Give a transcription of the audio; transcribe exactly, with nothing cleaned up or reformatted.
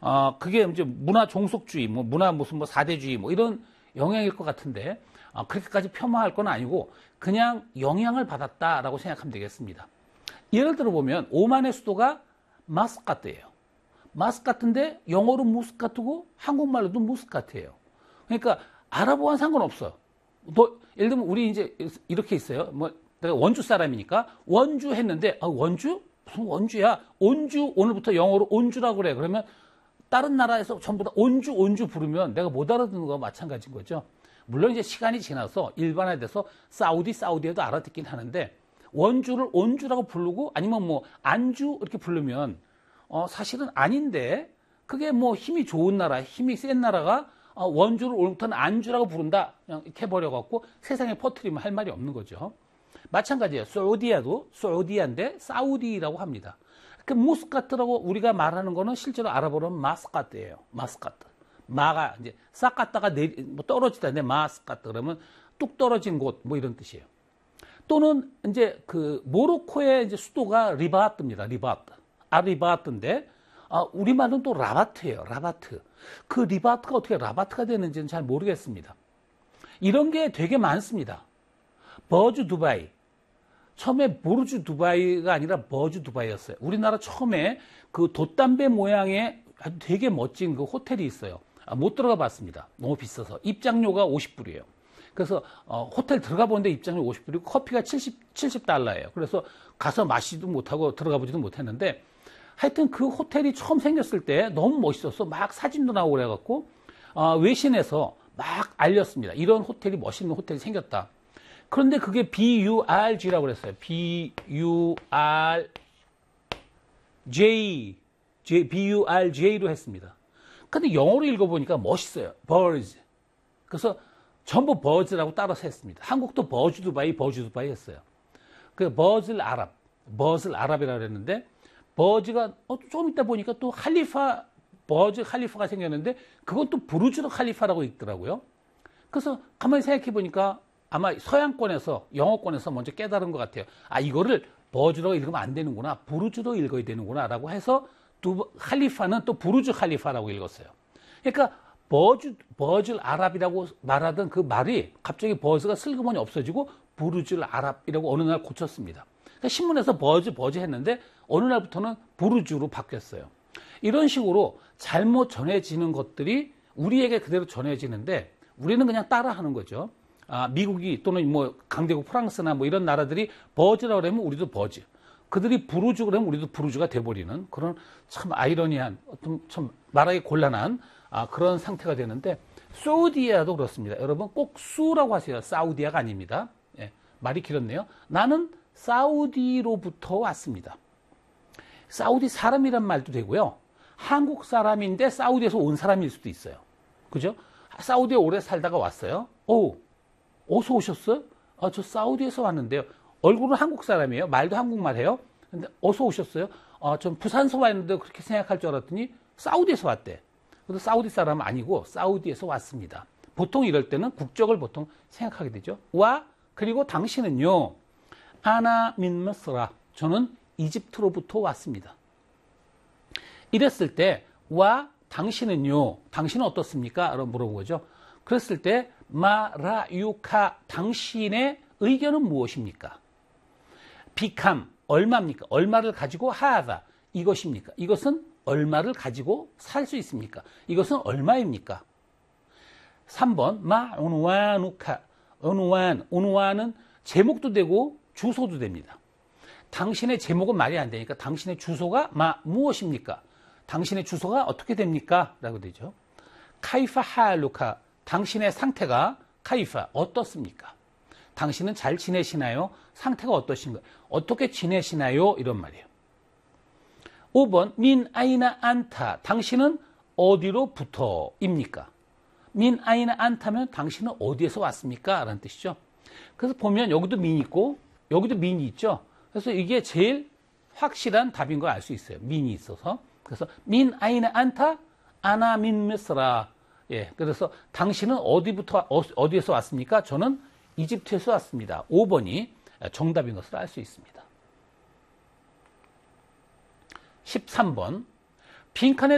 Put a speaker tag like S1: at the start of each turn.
S1: 어, 그게 이제 문화 종속주의, 뭐 문화 무슨 뭐 사대주의 뭐 이런 영향일 것 같은데, 어, 그렇게까지 폄하할 건 아니고 그냥 영향을 받았다라고 생각하면 되겠습니다. 예를 들어 보면 오만의 수도가 마스카트예요. 마스카트인데 영어로 무스카트고 한국말로도 무스카트예요. 그러니까 아랍어와는 상관없어요. 뭐 예를 들면 우리 이제 이렇게 있어요. 뭐 내가 원주 사람이니까 원주 했는데 아, 원주? 무슨 원주야? 온주 오늘부터 영어로 온주라고 그래. 그러면 다른 나라에서 전부 다 온주 온주 부르면 내가 못 알아듣는 거와 마찬가지인 거죠. 물론 이제 시간이 지나서 일반화돼서 사우디 사우디에도 알아듣긴 하는데 원주를 온주라고 부르고 아니면 뭐 안주 이렇게 부르면 어, 사실은 아닌데 그게 뭐 힘이 좋은 나라, 힘이 센 나라가 어, 원주를 오늘부터는 안주라고 부른다 그냥 이렇게 해버려갖고 세상에 퍼뜨리면 할 말이 없는 거죠. 마찬가지예요. 사우디아도 사우디아인데 사우디라고 합니다. 그 무스카트라고 우리가 말하는 거는 실제로 아랍어로는 마스카트예요. 마스카트. 마가 이제 싹 갔다가 내리, 뭐 떨어지다는데 마스카트 그러면 뚝 떨어진 곳 뭐 이런 뜻이에요. 또는 이제 그 모로코의 이제 수도가 리바트입니다. 리바트. 아리바트인데 아, 우리말은 또 라바트예요. 라바트. 그 리바트가 어떻게 라바트가 되는지는 잘 모르겠습니다. 이런 게 되게 많습니다. 버주 두바이. 처음에 보르주 두바이가 아니라 버주 두바이였어요. 우리나라 처음에 그 돛담배 모양의 아주 되게 멋진 그 호텔이 있어요. 아, 못 들어가 봤습니다. 너무 비싸서. 입장료가 오십 불이에요. 그래서 어, 호텔 들어가 보는데 입장료 오십 불이고 커피가 칠십 달러예요. 그래서 가서 마시지도 못하고 들어가 보지도 못했는데 하여튼 그 호텔이 처음 생겼을 때 너무 멋있어서 막 사진도 나오고 그래갖고 어, 외신에서 막 알렸습니다. 이런 호텔이 멋있는 호텔이 생겼다. 그런데 그게 비 유 알 지라고 그랬어요. 비 유 알 제이, 비 유 알 제이로 했습니다. 근데 영어로 읽어보니까 멋있어요. birds. 그래서 전부 버즈라고 따라서 했습니다. 한국도 버즈 두바이, 버즈 두바이 했어요. 그 버즈 아랍, 버즈 아랍이라고 그랬는데 버즈가 어, 좀 이따 보니까 또 칼리파, 버즈 칼리파가 생겼는데 그건 또 부르즈 칼리파라고 있더라고요. 그래서 가만히 생각해 보니까 아마 서양권에서 영어권에서 먼저 깨달은 것 같아요. 아 이거를 버즈로 읽으면 안 되는구나, 부르즈로 읽어야 되는구나라고 해서 두 칼리파는 또 부르즈 칼리파라고 읽었어요. 그러니까 버즈 버즈 아랍이라고 말하던 그 말이 갑자기 버즈가 슬그머니 없어지고 부르즈 아랍이라고 어느 날 고쳤습니다. 그러니까 신문에서 버즈 버즈 했는데 어느 날부터는 부르즈로 바뀌었어요. 이런 식으로 잘못 전해지는 것들이 우리에게 그대로 전해지는데 우리는 그냥 따라하는 거죠. 아, 미국이 또는 뭐 강대국 프랑스나 뭐 이런 나라들이 버즈라고 그러면 우리도 버즈. 그들이 부르즈 그러면 우리도 부르즈가 돼버리는 그런 참 아이러니한 어떤 참 말하기 곤란한 아, 그런 상태가 되는데 사우디아도 그렇습니다. 여러분 꼭 수라고 하세요. 사우디아가 아닙니다. 예, 말이 길었네요. 나는 사우디로부터 왔습니다. 사우디 사람이란 말도 되고요. 한국 사람인데 사우디에서 온 사람일 수도 있어요. 그죠? 사우디에 오래 살다가 왔어요. 오, 어디서 오셨어요? 아, 저 사우디에서 왔는데요. 얼굴은 한국 사람이에요. 말도 한국말 해요. 근데 어디서 오셨어요? 아, 전 부산서 왔는데 그렇게 생각할 줄 알았더니 사우디에서 왔대. 그래서 사우디 사람은 아니고 사우디에서 왔습니다. 보통 이럴 때는 국적을 보통 생각하게 되죠. 와, 그리고 당신은요. 아나 민 미스라. 저는 이집트로부터 왔습니다. 이랬을 때 와, 당신은요. 당신은 어떻습니까? 라고 물어본 거죠. 그랬을 때 마라유카 당신의 의견은 무엇입니까? 비캄 얼마입니까? 얼마를 가지고 하다 이것입니까? 이것은 얼마를 가지고 살 수 있습니까? 이것은 얼마입니까? 삼 번 마 운와누카 운완 운완은 제목도 되고 주소도 됩니다. 당신의 제목은 말이 안 되니까 당신의 주소가 마 무엇입니까? 당신의 주소가 어떻게 됩니까? 라고 되죠. 카이파 하루카 당신의 상태가 카이파 어떻습니까? 당신은 잘 지내시나요? 상태가 어떠신가요? 어떻게 지내시나요? 이런 말이에요. 오 번 민 아이나 안타 당신은 어디로부터입니까? 민 아이나 안타면 당신은 어디에서 왔습니까? 라는 뜻이죠. 그래서 보면 여기도 민이 있고 여기도 민이 있죠. 그래서 이게 제일 확실한 답인 걸 알 수 있어요. 민이 있어서. 그래서 민 아이나 안타 아나 민 미스라. 예, 그래서 당신은 어디부터 어디에서 왔습니까? 저는 이집트에서 왔습니다. 오 번이 정답인 것을 알 수 있습니다. 십삼 번 빈칸에